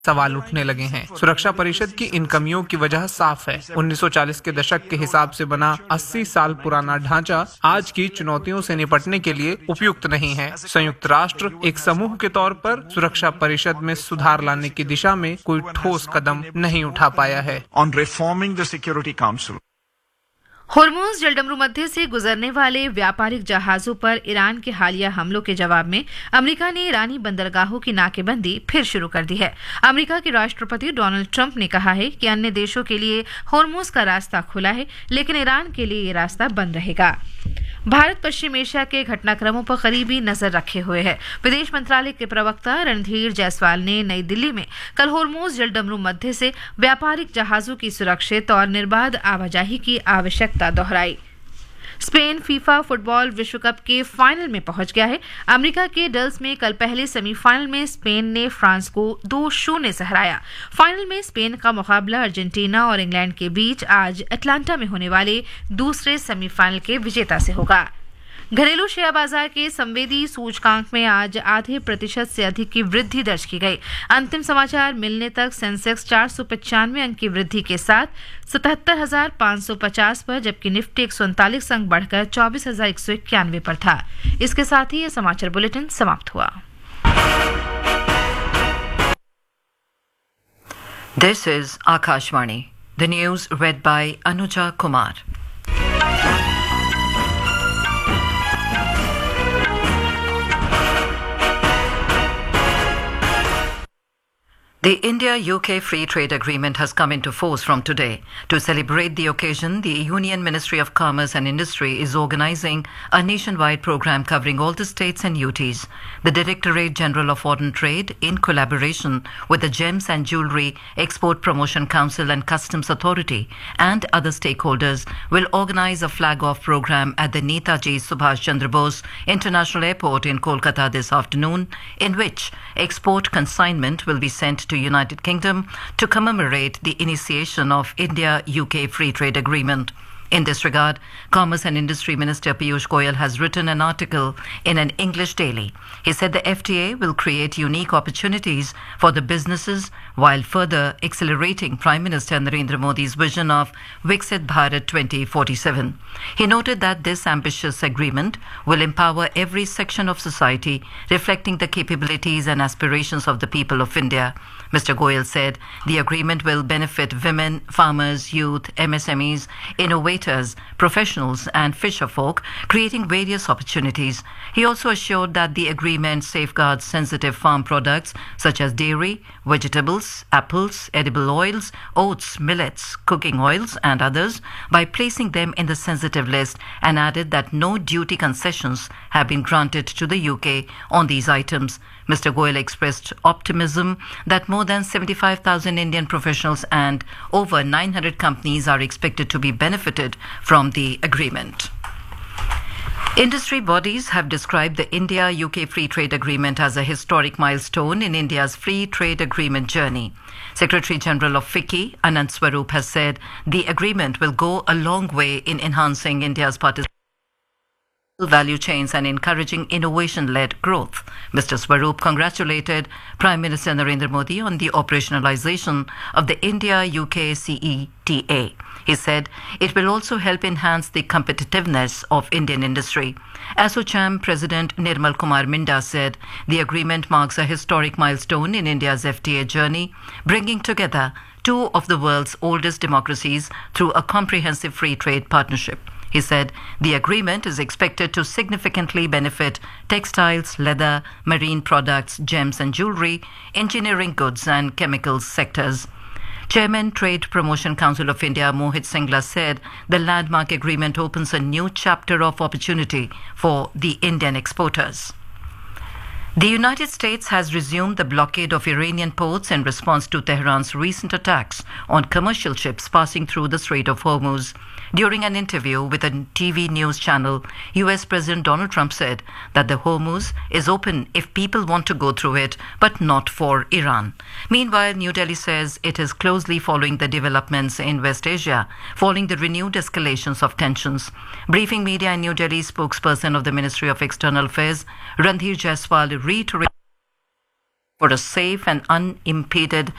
सवाल उठने लगे हैं। सुरक्षा परिषद की इन कमियों की वजह साफ है। 1940 के दशक के हिसाब से बना 80 साल पुराना ढांचा आज की चुनौतियों से निपटने के लिए उपयुक्त नहीं है। संयुक्त राष्ट्र एक समूह के तौर पर सुरक्षा परिषद में सुधार लाने की दिशा में कोई ठोस कदम नहीं उठा पाया है। On reforming the Security Council. Hormuz जलडमरू मध्य से गुजरने वाले व्यापारिक जहाजों पर ईरान के हालिया हमलों के जवाब में अमेरिका ने ईरानी बंदरगाहों की नाकेबंदी फिर शुरू कर दी है। अमेरिका के राष्ट्रपति डोनाल्ड ट्रंप ने कहा है कि अन्य देशों के लिए होर्मुज का रास्ता खुला है, लेकिन ईरान के लिए ये रास्ता बंद रहेगा। भारत पश्चिम एशिया के घटनाक्रमों पर करीबी नजर रखे हुए है। विदेश मंत्रालय के प्रवक्ता रणधीर जायसवाल ने नई दिल्ली में कल होर्मुज जलडमरू मध्य से व्यापारिक जहाजों की सुरक्षित और निर्बाध आवाजाही की आवश्यकता दोहराई। स्पेन फीफा फुटबॉल विश्व कप के फाइनल में पहुंच गया है। अमेरिका के डल्स में कल पहले सेमीफाइनल में स्पेन ने फ्रांस को 2-0 से हराया। फाइनल में स्पेन का मुकाबला अर्जेंटीना और इंग्लैंड के बीच आज अटलांटा में होने वाले दूसरे सेमीफाइनल के विजेता से होगा। घरेलू शेयर बाजार के संवेदी सूचकांक में आज आधे प्रतिशत से अधिक की वृद्धि दर्ज की गई। अंतिम समाचार मिलने तक सेंसेक्स 495 अंक की वृद्धि के साथ 77,550 पर, जबकि निफ्टी 139 अंक बढ़कर 24,191 पर था। इसके साथ ही यह समाचार बुलेटिन समाप्त हुआ। This is Akashvani. The news read by Anuja Kumar. The India-UK Free Trade Agreement has come into force from today. To celebrate the occasion, the Union Ministry of Commerce and Industry is organising a nationwide programme covering all the states and UTs. The Directorate General of Foreign Trade, in collaboration with the Gems and Jewellery Export Promotion Council and Customs Authority and other stakeholders, will organise a flag-off programme at the Netaji Subhash Chandra Bose International Airport in Kolkata this afternoon, in which export consignment will be sent to United Kingdom to commemorate the initiation of India-UK Free Trade Agreement. In this regard, Commerce and Industry Minister Piyush Goyal has written an article in an English daily. He said the FTA will create unique opportunities for the businesses while further accelerating Prime Minister Narendra Modi's vision of Viksit Bharat 2047. He noted that this ambitious agreement will empower every section of society, reflecting the capabilities and aspirations of the people of India. Mr. Goyal said the agreement will benefit women, farmers, youth, MSMEs, innovators, professionals and fisherfolk, creating various opportunities. He also assured that the agreement safeguards sensitive farm products such as dairy, vegetables, apples, edible oils, oats, millets, cooking oils and others by placing them in the sensitive list, and added that no duty concessions have been granted to the UK on these items. Mr. Goyal expressed optimism that more than 75,000 Indian professionals and over 900 companies are expected to be benefited from the agreement. Industry bodies have described the India-UK Free Trade Agreement as a historic milestone in India's free trade agreement journey. Secretary General of FICCI, Anand Swarup, has said the agreement will go a long way in enhancing India's participation value chains and encouraging innovation-led growth. Mr. Swarup congratulated Prime Minister Narendra Modi on the operationalization of the India-UK CETA. He said it will also help enhance the competitiveness of Indian industry. ASSOCHAM President Nirmal Kumar Minda said the agreement marks a historic milestone in India's FTA journey, bringing together two of the world's oldest democracies through a comprehensive free trade partnership. He said the agreement is expected to significantly benefit textiles, leather, marine products, gems and jewellery, engineering goods and chemicals sectors. Chairman Trade Promotion Council of India Mohit Singla said the landmark agreement opens a new chapter of opportunity for the Indian exporters. The United States has resumed the blockade of Iranian ports in response to Tehran's recent attacks on commercial ships passing through the Strait of Hormuz. During an interview with a TV news channel, US President Donald Trump said that the Hormuz is open if people want to go through it, but not for Iran. Meanwhile, New Delhi says it is closely following the developments in West Asia, following the renewed escalations of tensions. Briefing media in New Delhi, spokesperson of the Ministry of External Affairs, Randhir Jaiswal, reiterated for a safe and unimpeded